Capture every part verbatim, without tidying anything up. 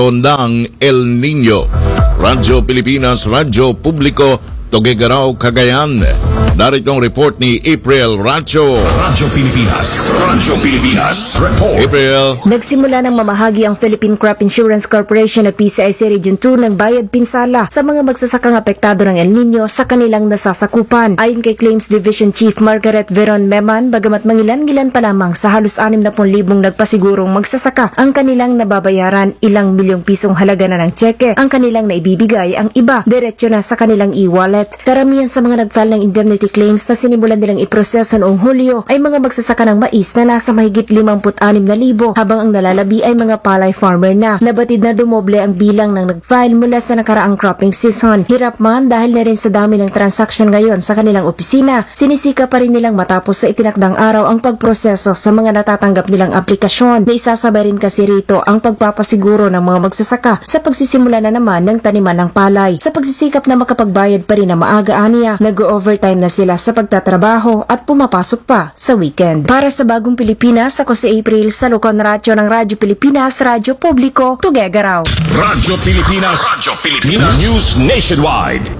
ng El Nino. Radyo Pilipinas, Radyo Publiko, Tuguegarao, Cagayan. Narito ang report ni April Racho. Radyo Pilipinas, Radyo Pilipinas, report. April. Nagsimula ng mamahagi ang Philippine Crop Insurance Corporation o P C I C Region two ng bayad pinsala sa mga magsasakang apektado ng El Nino sa kanilang nasasakupan. Ayon kay Claims Division Chief Margaret Veron Meman, bagamat mangilan-ngilan pa lamang sa halos anim na pung libong nagpasigurong magsasaka ang kanilang nababayaran, ilang milyong pisong halaga na ng tseke ang kanilang naibibigay, ang iba diretso na sa kanilang e-wallet. Karamihan sa mga nag-file ng indemnity claims na sinimulan nilang iproseso noong Hulyo ay mga magsasaka ng mais na nasa mahigit limampu't anim na libo, habang ang nalalabi ay mga palay farmer na. Nabatid na dumoble ang bilang ng nag-file mula sa nakaraang cropping season. Hirap man dahil na rin sa dami ng transaksyon ngayon sa kanilang opisina, sinisika pa rin nilang matapos sa itinakdang araw ang pagproseso sa mga natatanggap nilang aplikasyon. Naisasabay rin kasi rito ang pagpapasiguro ng mga magsasaka sa pagsisimula na naman ng taniman ng palay. Sa pagsisikap na makapagbayad pa rin na maaga, aniya, nag-overtime na sila sa pagtatrabaho at pumapasok pa sa weekend. Para sa Bagong Pilipinas, ako si April sa Lucon Radyo ng Radyo Pilipinas, Radyo Publiko, Tuguegarao. Radyo Pilipinas, Radyo Pilipinas, News Nationwide.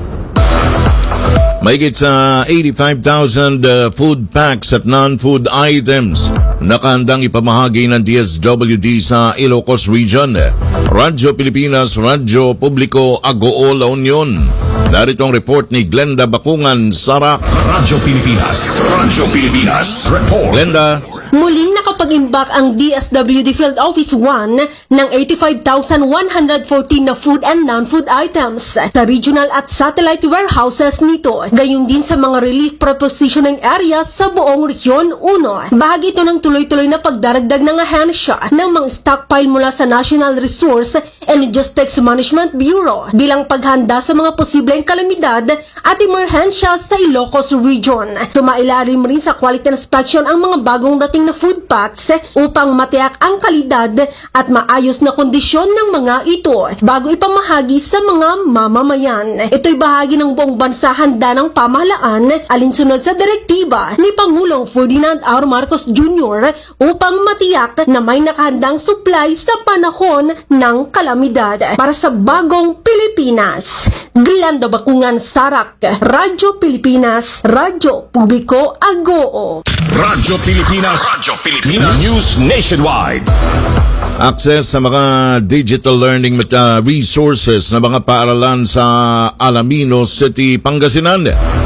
Mahigit sa eighty-five thousand uh, food packs at non-food items nakahandang ipamahagi ng D S W D sa Ilocos Region. Radyo Pilipinas, Radyo Publiko, Agoo, La Union. Narito ang report ni Glenda Bakungan, Sarak. Radyo Pilipinas, Radyo Pilipinas, report. Glenda. Muling nakapag-imbak ang D S W D Field Office one ng eighty-five thousand one hundred fourteen na food and non-food items sa regional at satellite warehouses nito. Gayon din sa mga relief prepositioning areas sa buong Region one. Bahagi ito ng tuloy-tuloy na pagdaragdag ng ahensya ng mga stockpile mula sa National Resource and Logistics Management Bureau bilang paghanda sa mga posibleng kalamidad at emerhensya sa Ilocos Region. Sumailalim rin sa quality inspection ang mga bagong dating na food packs upang matiyak ang kalidad at maayos na kondisyon ng mga ito bago ipamahagi sa mga mamamayan. Ito'y bahagi ng buong bansa handa ng pamahalaan alinsunod sa direktiba ni Pangulong Ferdinand R. Marcos Junior upang matiyak na may nakahandang supply sa panahon ng kalamidad. Para sa Bagong Pilipinas, Glenda Bakungan, Sarak, Radyo Pilipinas, Radyo Publiko, Agoo. Radyo Pilipinas, Radyo Pilipinas, News Nationwide. Access sa mga digital learning uh, resources na mga paaralan sa Alaminos City, Pangasinan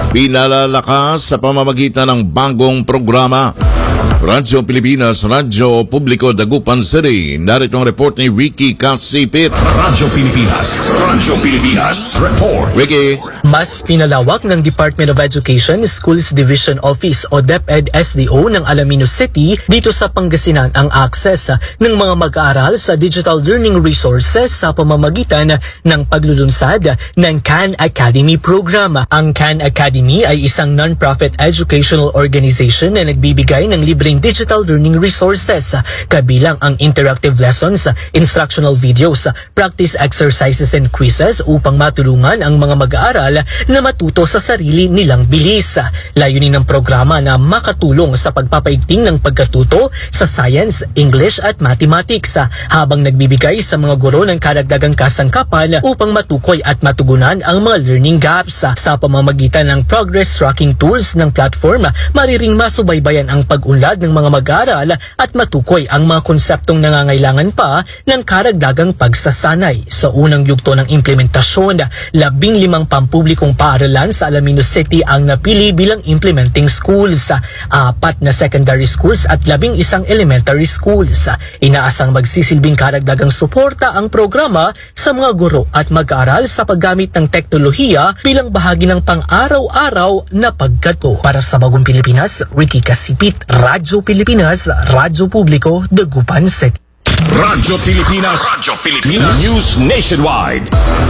pinalalakas sa pamamagitan ng bagong programa. Radyo Pilipinas, Radyo Publiko, Dagupan City. Narito ang report ni Ricky Kasipit. Radyo Pilipinas, Radyo Pilipinas, report. Ricky. Mas pinalawak ng Department of Education Schools Division Office o DepEd S D O ng Alaminos City dito sa Pangasinan ang access ng mga mag-aaral sa digital learning resources sa pamamagitan ng paglulunsad ng Khan Academy program. Ang Khan Academy ay isang non-profit educational organization na nagbibigay ng libreng digital learning resources kabilang ang interactive lessons, instructional videos, practice exercises and quizzes upang matulungan ang mga mag-aaral na matuto sa sarili nilang bilis. Layunin ng programa na makatulong sa pagpapaigting ng pagkatuto sa science, English at mathematics habang nagbibigay sa mga guro ng karagdagang kasangkapan upang matukoy at matugunan ang mga learning gaps. Sa pamamagitan ng progress tracking tools ng platform, mariring masubaybayan ang pag-unlad ng mga mag-aaral at matukoy ang mga konseptong nangangailangan pa ng karagdagang pagsasanay. Sa unang yugto ng implementasyon, labing limang pampublikong paaralan sa Alaminos City ang napili bilang implementing schools, apat na secondary schools at labing isang elementary schools. Inaasang magsisilbing karagdagang suporta ang programa sa mga guro at mag-aaral sa paggamit ng teknolohiya bilang bahagi ng pang-araw-araw na paggato. Para sa Bagong Pilipinas, Ricky Kasipit, Radyo Pilipinas, Radyo Publiko, Dagupan City. Radyo Pilipinas, Radyo Pilipinas, News Nationwide.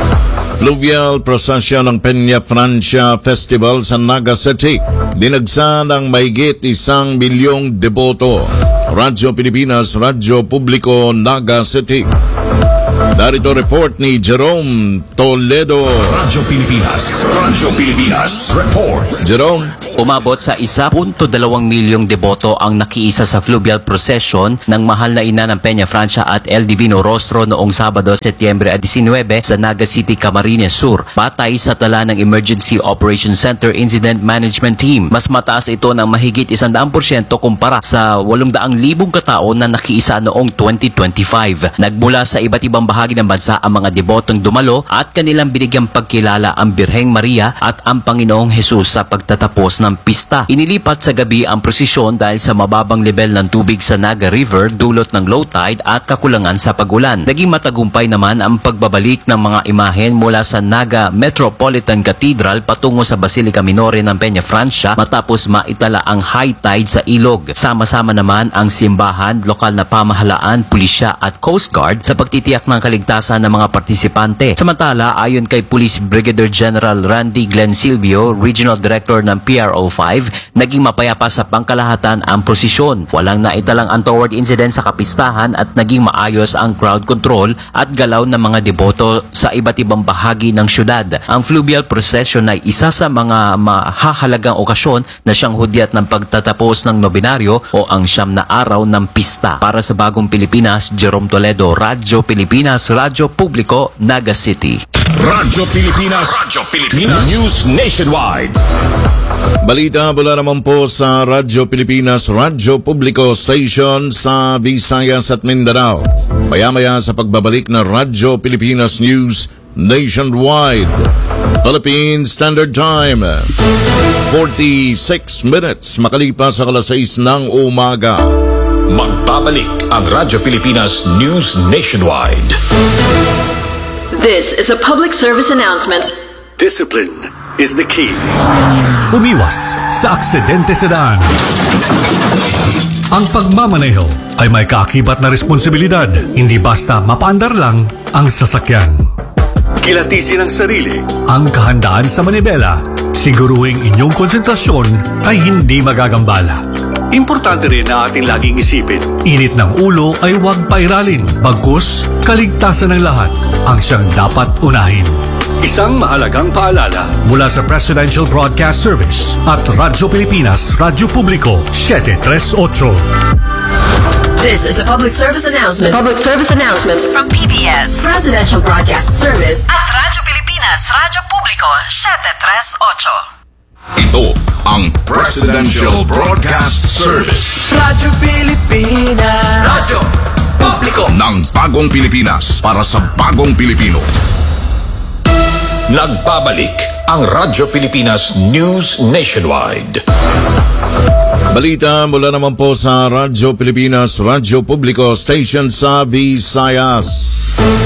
Fluvial Procession ng Peña Francia Festival sa Naga City. Dinagsa ng mahigit isang milyong deboto. Radyo Pilipinas, Radyo Publiko, Naga City. Narito report ni Jerome Toledo. Radyo Pilipinas. Radyo Pilipinas. Report. Jerome. Umabot sa one point two milyong deboto ang nakiisa sa fluvial procession ng mahal na ina ng Peña Francia at El Divino Rostro noong Sabado, Setyembre nineteen sa Naga City, Camarines Sur. Batay sa tala ng Emergency Operations Center Incident Management Team, mas mataas ito ng mahigit one hundred percent kumpara sa eight hundred thousand katao na nakiisa noong twenty twenty-five. Nagmula sa iba't ibang bahagi ng bansa ang mga debotong dumalo at kanilang binigyang pagkilala ang Birheng Maria at ang Panginoong Hesus sa pagtatapos ng pista. Inilipat sa gabi ang prosesyon dahil sa mababang level ng tubig sa Naga River dulot ng low tide at kakulangan sa pagulan. Naging matagumpay naman ang pagbabalik ng mga imahen mula sa Naga Metropolitan Cathedral patungo sa Basilica Minore ng Peña Francia matapos maitala ang high tide sa ilog. Sama-sama naman ang simbahan, lokal na pamahalaan, pulisya at Coast Guard sa pagtitiyak ng kaligtasan ng mga partisipante. Samantala, ayon kay Police Brigadier General Randy Glenn Silvio, Regional Director ng P R O five, naging mapayapa sa pangkalahatan ang prosesyon. Walang naitalang untoward incident sa kapistahan at naging maayos ang crowd control at galaw ng mga deboto sa iba't ibang bahagi ng syudad. Ang fluvial procession ay isa sa mga mahahalagang okasyon na siyang hudyat ng pagtatapos ng nobinaryo o ang siyam na araw ng pista. Para sa Bagong Pilipinas, Jerome Toledo, Radyo Pilipinas, Radyo Publiko, Naga City. Radyo Pilipinas. Radyo Pilipinas. News Nationwide. Balita mula naman po sa Radyo Pilipinas, Radyo Publiko Station sa Visayas at Mindanao. Maya-maya sa pagbabalik na Radyo Pilipinas News Nationwide. Philippine Standard Time, forty-six minutes makalipas sa alas sais ng umaga. Magbabalik ang Radyo Pilipinas News Nationwide. This is a public service announcement. Discipline is the key. Umiwas sa aksidente sa daan. Ang pagmamaneho ay may kaakibat na responsibilidad. Hindi basta mapaandar lang ang sasakyan. Kilatisin ang sarili, ang kahandaan sa manibela. Siguruhing inyong konsentrasyon ay hindi magagambala. Importante rin na ating laging isipin, init ng ulo ay huwag pairalin. Bagkus, kaligtasan ng lahat ang siyang dapat unahin. Isang mahalagang paalala mula sa Presidential Broadcast Service at Radyo Pilipinas, Radyo Publiko, seven thirty-eight. This is a public service announcement. Public service announcement From P B S, Presidential Broadcast Service at Radyo Pilipinas, Radyo Publiko, seven thirty-eight. Ito ang Presidential Broadcast Service. Radyo Pilipinas, Radyo Publiko ng Bagong Pilipinas para sa Bagong Pilipino. Nagbabalik ang Radyo Pilipinas News Nationwide. Balita mula naman po sa Radyo Pilipinas, Radyo Publiko Station sa Visayas.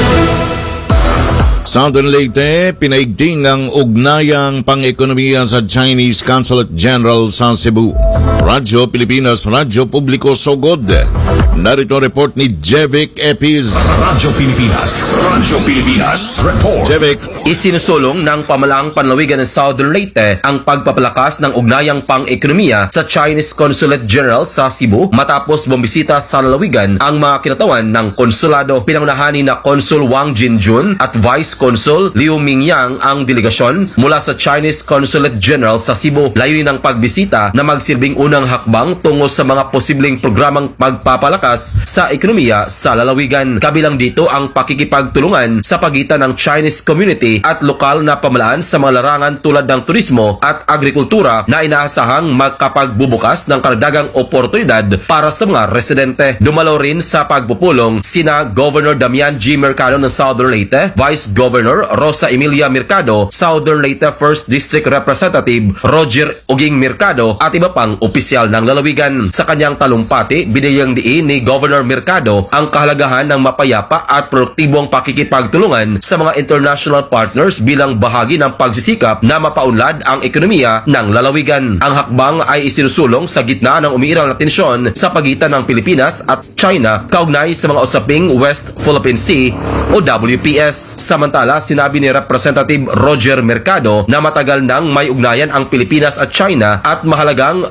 Southern Leyte, pinaigting ang ugnayang pang-ekonomiya sa Chinese Consulate General sa Cebu. Radyo Pilipinas, Radyo Publiko Sogod. Narito report ni Jevic Epiz. Radyo Pilipinas, Radyo Pilipinas, report. Jevic. Isinusulong ng pamalaang panlawigan ng Southern Leyte ang pagpapalakas ng ugnayang pang-ekonomiya sa Chinese Consulate General sa Cebu matapos bumisita sa lalawigan ang mga kinatawan ng konsulado. Pinangunahan na Consul Wang Jinjun at Vice Consul Liu Mingyang ang delegasyon mula sa Chinese Consulate General sa Cebu. Layunin ng pagbisita na magsilbing unang hakbang tungo sa mga posibleng programang magpapalakas sa ekonomiya sa lalawigan. Kabilang dito ang pakikipagtulungan sa pagitan ng Chinese community at lokal na pamalaan sa mga larangan tulad ng turismo at agrikultura na inaasahang makapagbubukas ng karagdagang oportunidad para sa mga residente. Dumalo rin sa pagpupulong sina Governor Damian G. Mercado ng Southern Leyte, Vice Governor Rosa Emilia Mercado, Southern Leyte first District Representative Roger Uging Mercado at iba pang opisyal ng lalawigan. Sa kanyang talumpati, binigyang diin ni Governor Mercado ang kahalagahan ng mapayapa at produktibong pakikipagtulungan sa mga international partners bilang bahagi ng pagsisikap na mapaunlad ang ekonomiya ng lalawigan. Ang hakbang ay isinusulong sa gitna ng umiiral na tensyon sa pagitan ng Pilipinas at China kaugnay sa mga usaping West Philippine Sea o W P S. Samantala, sinabi ni Representative Roger Mercado na matagal nang may ugnayan ang Pilipinas at China at mahalagang mapanatili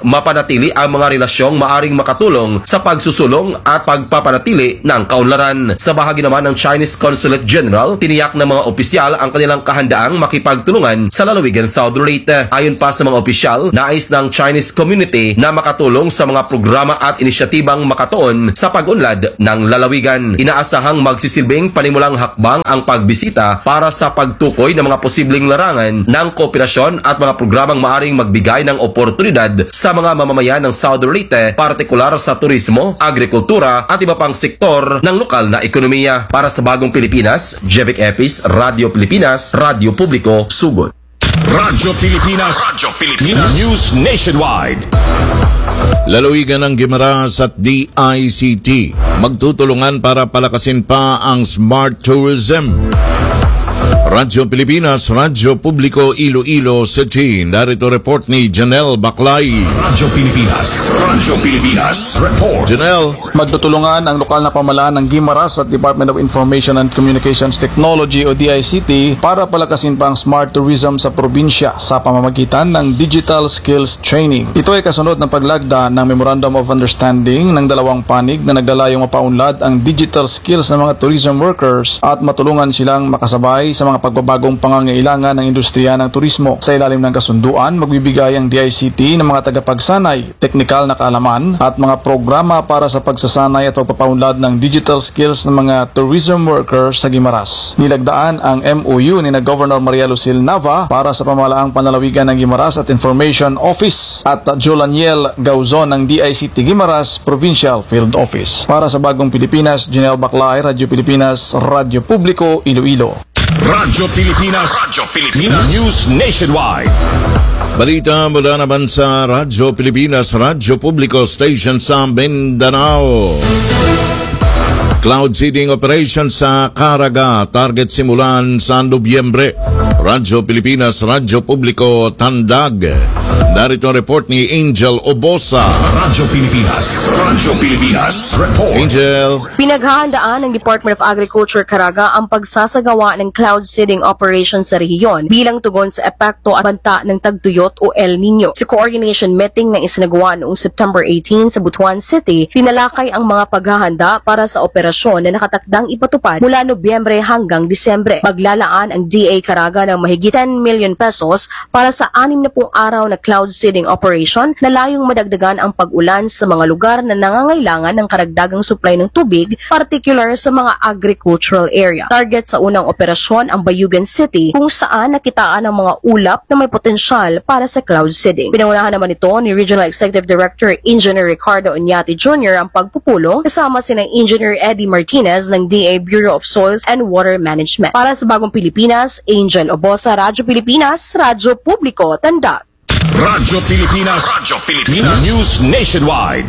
mapanatili ang mga relasyong maaring makatulong sa pagsusulong at pagpapanatili ng kaunlaran. Sa bahagi naman ng Chinese Consulate General, tiniyak ng mga opisyal ang kanilang kahandaang makipagtulungan sa lalawigan Southern Leyte. Ayon pa sa mga opisyal, nais ng Chinese community na makatulong sa mga programa at inisyatibang makatuon sa pag-unlad ng lalawigan. Inaasahang magsisilbing panimulang hakbang ang pagbisita para sa pagtukoy ng mga posibleng larangan ng kooperasyon at mga programang maaring magbigay ng oportunidad sa mga mamamayan ng Southern Leyte, partikular sa turismo, agrikultura at iba pang sektor ng lokal na ekonomiya. Para sa Bagong Pilipinas, Jevic Epis, Radyo Pilipinas, Radyo Publiko, Sugod. Radyo Pilipinas, Radyo Pilipinas, News Nationwide. Lalawigan ng Guimaras at D I C T magtutulungan para palakasin pa ang smart tourism. Radyo Pilipinas, Radyo Publiko, Iloilo City. Narito report ni Janelle Baclay. Radyo Pilipinas, Radyo Pilipinas, report. Janelle. Magtutulungan ang lokal na pamahalaan ng Guimaras at Department of Information and Communications Technology o D I C T para palakasin pa ang smart tourism sa probinsya sa pamamagitan ng digital skills training. Ito ay kasunod ng paglagda ng Memorandum of Understanding ng dalawang panig na naglalayong mapaunlad ang digital skills ng mga tourism workers at matulungan silang makasabay sa mga pagbabagong pangangailangan ng industriya ng turismo. Sa ilalim ng kasunduan, magbibigay ang D I C T ng mga tagapagsanay, teknikal na kaalaman at mga programa para sa pagsasanay at pagpapaunlad ng digital skills ng mga tourism workers sa Guimaras. Nilagdaan ang M O U ni na Governor Maria Lucille Nava para sa pamahalaang panlalawigan ng Guimaras at Information Office at Jolaniel Gauzon ng D I C T Guimaras Provincial Field Office. Para sa Bagong Pilipinas, Janelle Baclay, Radyo Pilipinas, Radyo Publiko, Iloilo. Radyo Pilipinas, Radyo Pilipinas, News Nationwide. Balita mula naman sa Radyo Pilipinas, Radyo Publiko Station sa Mindanao. Cloud seeding operation sa Caraga, target simulan sa Nobyembre. Radyo Pilipinas, Radyo Publiko, Tandag. Narito ang report ni Angel Obosa. Radyo Pilipinas, Radyo Pilipinas, report. Angel. Pinaghahandaan ng Department of Agriculture Caraga ang pagsasagawa ng cloud seeding operation sa rehiyon bilang tugon sa epekto at banta ng tagtuyot o El Nino. Sa coordination meeting na isinagawa noong September eighteen sa Butuan City, tinalakay ang mga paghahanda para sa operasyon na nakatakdang ipatupad mula Nobyembre hanggang Disyembre. Maglalaan ang D A Caraga ng mahigit ten million pesos para sa anim na pung araw na cloud seeding operation na layong madagdagan ang pag-ulan sa mga lugar na nangangailangan ng karagdagang supply ng tubig, particular sa mga agricultural area. Target sa unang operasyon ang Bayugan City kung saan nakitaan ang mga ulap na may potensyal para sa cloud seeding. Pinangunahan naman ito ni Regional Executive Director Engineer Ricardo Oñate Junior ang pagpupulong kasama sina Engineer Eddie Martinez ng D A Bureau of Soils and Water Management. Para sa Bagong Pilipinas, Angel Obosa, Radyo Pilipinas, Radyo Publiko, Tandag. Radyo Pilipinas, Radyo Pilipinas, News Nationwide.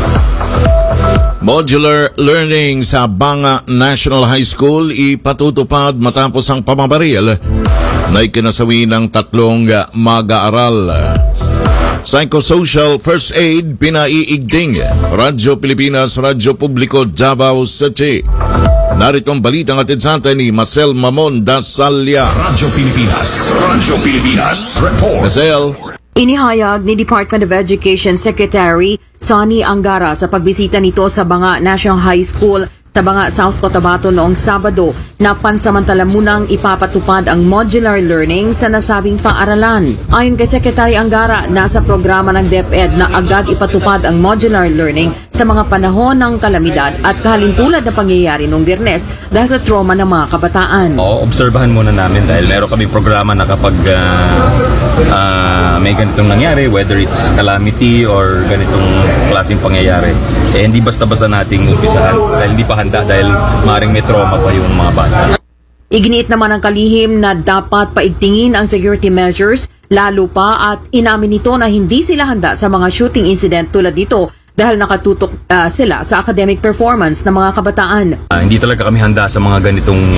Modular learning sa Banga National High School ipatutupad matapos ang pamabaril na ikinasawi ng tatlong mag-aaral. Psychosocial First Aid pinaiigting. Radyo Pilipinas, Radyo Publiko, Davao City. Narito ang balitang atid sa atin ni Marcel Mamon Dasalya. Radyo Pilipinas, Radyo Pilipinas, report. Marcel. Inihayag ni Department of Education Secretary Sonny Angara sa pagbisita nito sa Banga National High School sa Banga, South Cotabato noong Sabado na pansamantala munang ipapatupad ang modular learning sa nasabing paaralan. Ayon kay Secretary Angara, nasa programa ng DepEd na agad ipatupad ang modular learning sa mga panahon ng kalamidad at kahalintulad na pangyayari noong Biyernes dahil sa trauma ng mga kabataan. Oo, obserbahan muna namin dahil meron kami programa na kapag uh, uh, may ganitong nangyari, whether it's calamity or ganitong klaseng pangyayari, eh hindi basta-basta nating umpisahan dahil hindi pa handa dahil maaaring may trauma pa yung mga bata. Iginiit naman ng kalihim na dapat paigtingin ang security measures lalo pa at inamin nito na hindi sila handa sa mga shooting incident tulad nito dahil nakatutok uh, sila sa academic performance ng mga kabataan. Uh, hindi talaga kami handa sa mga ganitong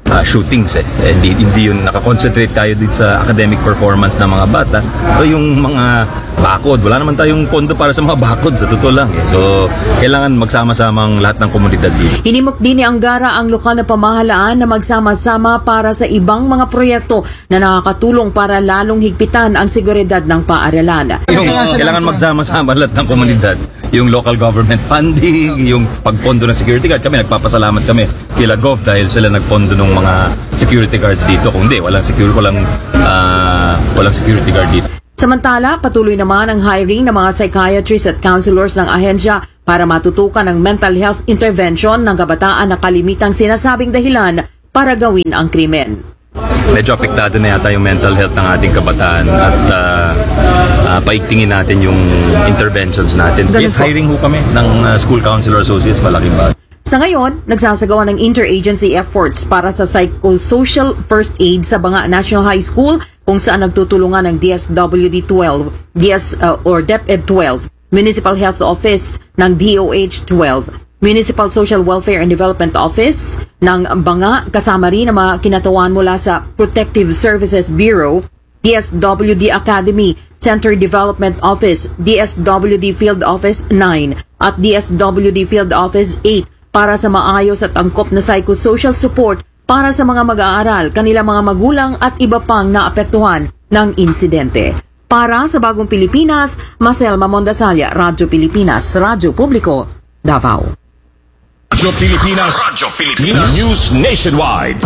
uh, shootings eh. eh hindi, hindi yun nakakonsentrate tayo dito sa academic performance ng mga bata. So yung mga bakod, wala naman tayong pondo para sa mga bakod sa totoo lang eh. So kailangan magsama-samang lahat ng komunidad dito. Hinimok din ni Angara ang lokal na pamahalaan na magsama-sama para sa ibang mga proyekto na nakakatulong para lalong higpitan ang seguridad ng paaralan. Yung, kailangan magsama-sama lahat ng komunidad. Yung local government funding, yung pagpondo ng security guard. Kami nagpapasalamat kami kila Gov dahil sila nagpondo ng mga security guards dito. Kung hindi, walang security, walang, uh, walang security guard dito. Samantala, patuloy naman ang hiring ng mga psychiatrists at counselors ng ahensya para matutukan ang mental health intervention ng kabataan na kalimitang sinasabing dahilan para gawin ang krimen. Medyo apektado na yata yung mental health ng ating kabataan at uh, uh, paigtingin natin yung interventions natin. Yes, hiring ho kami ng uh, school counselor associates, malaking bagay. Sa ngayon, nagsasagawa ng interagency efforts para sa psychosocial first aid sa Banga National High School kung saan nagtutulungan ng D S W D twelve, D S uh, or DepEd twelve, Municipal Health Office ng D O H twelve, Municipal Social Welfare and Development Office ng Banga, kasama rin ang mga kinatawan mula sa Protective Services Bureau, D S W D Academy, Center Development Office, D S W D Field Office nine at D S W D Field Office eight para sa maayos at angkop na psychosocial support para sa mga mag-aaral, kanilang mga magulang at iba pang naapektuhan ng insidente. Para sa Bagong Pilipinas, Marcel Mamondasalya, Radyo Pilipinas, Radyo Publiko, Davao. Radyo Pilipinas, Radyo Pilipinas, News Nationwide.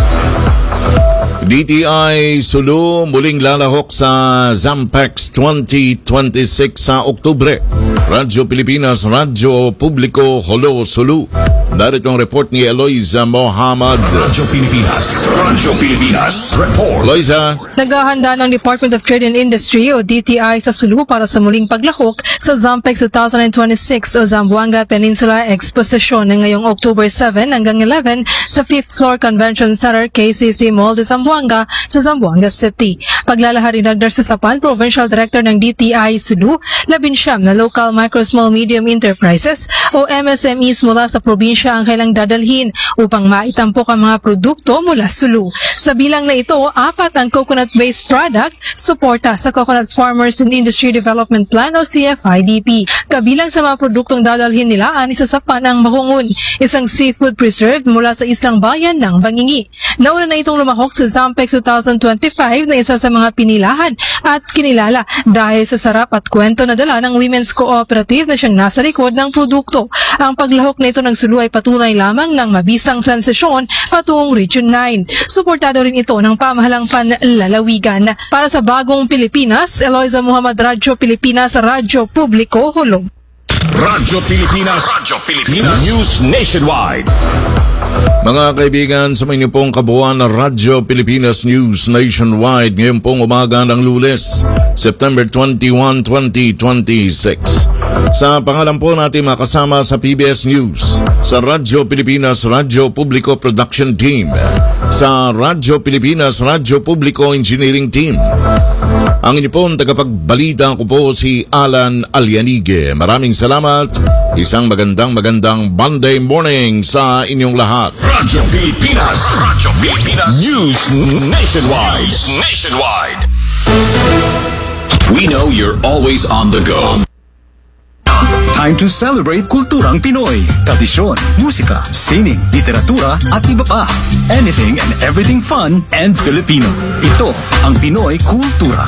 D T I Sulu muling lalahok sa Zampex twenty twenty-six sa Oktubre. Radyo Pilipinas, Radyo Publiko, Holo, Sulu. Narito ang report ni Eloisa Mohamad. Radyo Pilipinas, Radyo Pilipinas, report. Eloisa. Naghahanda ng Department of Trade and Industry o D T I sa Sulu para sa muling paglahok sa Zampex twenty twenty-six o Zamboanga Peninsula Exposition na ngayong October seven hanggang eleven sa fifth Floor Convention Center K C C Mall de Zamboanga sa Zamboanga City. Paglalahari nagdar sa Sapan, Provincial Director ng D T I Sulu, labinsyam na local micro small medium enterprises o M S M Es mula sa probinsya ang kailang dadalhin upang maitampok ang mga produkto mula Sulu. Sa bilang na ito, apat ang coconut-based product, suporta sa Coconut Farmers and Industry Development Plan o C F I D P. Kabilang sa mga produktong dadalhin nila, ang isa sa pan ang mahungon, isang seafood preserve mula sa islang bayan ng Bangingi. Nauna na itong lumahok sa Zampex twenty twenty-five na isa sa mga pinilahan at kinilala dahil sa sarap at kwento na dala ng Women's Cooperative na siyang nasa likod ng produkto. Ang paglahok na ito ng Sulu ay patunay lamang ng mabisang transisyon patungong Region nine. Suportado rin ito ng pamahalang panlalawigan. Para sa Bagong Pilipinas, Eloisa Muhammad, Radyo Pilipinas, Radyo Publiko, Hulong. Radyo Pilipinas, Radyo Pilipinas, News Nationwide. Mga kaibigan, sa inyo pong kabuuan na Radyo Pilipinas News Nationwide ngayon pong umaga ng Lunes, September twenty-first, twenty twenty-six. Sa pangalan po natin makasama sa P B S News, sa Radyo Pilipinas Radyo Publiko Production Team, sa Radyo Pilipinas Radyo Publiko Engineering Team. Ang inyo pong tagapagbalita ko po si Alan Alianige. Maraming salamat. Isang magandang magandang Monday morning sa inyong lahat. Radyo Pilipinas, Radyo Pilipinas, News Nationwide, Nationwide. We know you're always on the go. Time to celebrate kulturang Pinoy, tradisyon, musika, sining, literatura at iba pa. Anything and everything fun and Filipino. Ito ang Pinoy Kultura.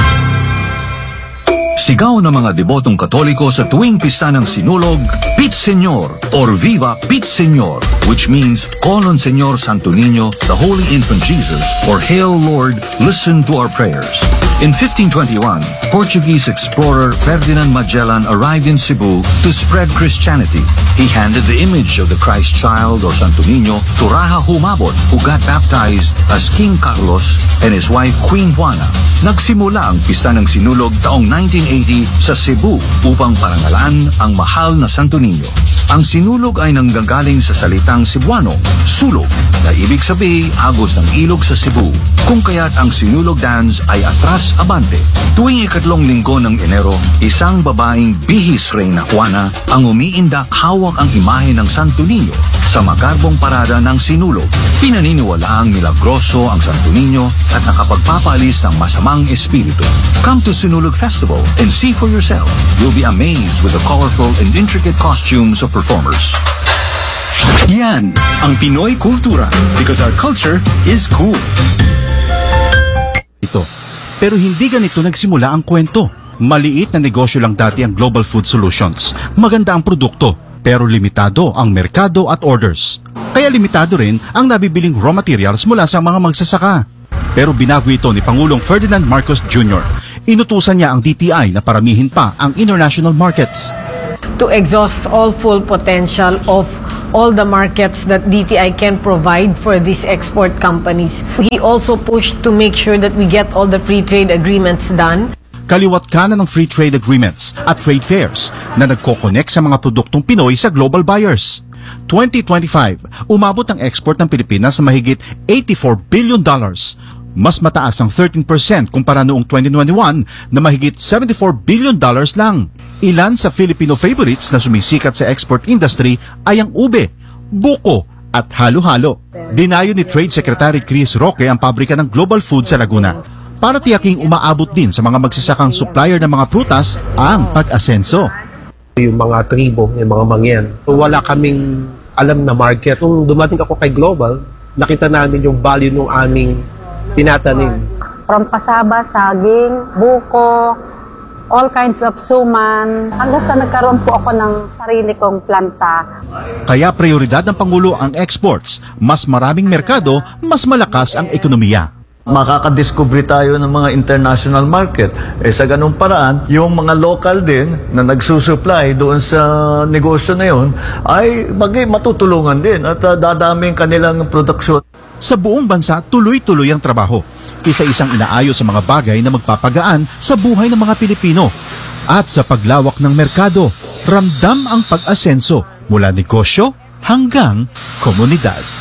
Sigaw ng mga debotong Katoliko sa tuwing pista ng Sinulog, Pit Señor or Viva Pit Señor, which means call on Señor Santo Niño, the Holy Infant Jesus, or Hail Lord, listen to our prayers. In fifteen twenty-one, Portuguese explorer Ferdinand Magellan arrived in Cebu to spread Christianity. He handed the image of the Christ child or Santo Niño to Raja Humabon, who got baptized as King Carlos and his wife Queen Juana. Nagsimula ang pista ng Sinulog taong nineteen eighty sa Cebu upang parangalan ang mahal na Santo Niño. Ang sinulog ay nanggagaling sa salitang Cebuano, sulog, na ibig sabihin agos ng ilog sa Cebu. Kung kaya't ang sinulog dance ay atras abante. Tuwing ikatlong linggo ng Enero, isang babaeng bihis Reyna Juana ang umiindak hawak ang imahe ng Santo Niño sa makarbong parada ng sinulog. Pinaniniwalaang milagroso ang Santo Niño at nakapagpapalis ng masamang espiritu. Come to Sinulog Festival and see for yourself. You'll be amazed with the colorful and intricate costumes of performers. Yan ang Pinoy kultura because our culture is cool. Ito. Pero hindi ganito nagsimula ang kwento. Maliit na negosyo lang dati ang Global Food Solutions. Maganda ang produkto, pero limitado ang merkado at orders. Kaya limitado rin ang nabibiling raw materials mula sa mga magsasaka. Pero binago ito ni Pangulong Ferdinand Marcos Junior Inutusan niya ang D T I na paramihin pa ang international markets. To exhaust all full potential of all the markets that D T I can provide for these export companies. He also pushed to make sure that we get all the free trade agreements done. Kaliwat kanan ng free trade agreements at trade fairs na nagko-connect sa mga produktong Pinoy sa global buyers. twenty twenty-five, umabot ang export ng Pilipinas sa mahigit eighty-four billion dollars. Mas mataas ang thirteen percent kumpara noong twenty twenty-one na mahigit seventy-four billion dollars lang. Ilan sa Filipino favorites na sumisikat sa export industry ay ang ube, buko at halo-halo. Dinayo ni Trade Secretary Chris Roque ang pabrika ng Global Food sa Laguna para tiyaking umaabot din sa mga magsasakang supplier ng mga prutas ang pag-asenso. Yung mga tribo, yung mga mangyan, wala kaming alam na market. Nung dumating ako kay Global, nakita namin yung value ng aming tinatanim. From pasaba, saging, buko, all kinds of suman, hanggang sa nagkaroon po ako ng sarili kong planta. Kaya prioridad ng Pangulo ang exports. Mas maraming merkado, mas malakas ang ekonomiya. Makakadiscover tayo ng mga international market. Eh sa ganung paraan, yung mga local din na nagsusupply doon sa negosyo na yun ay maging matutulungan din at uh, dadaming kanilang produksyon. Sa buong bansa, tuloy-tuloy ang trabaho. Isa-isang inaayos sa mga bagay na magpapagaan sa buhay ng mga Pilipino. At sa paglawak ng merkado, ramdam ang pag-asenso mula negosyo hanggang komunidad.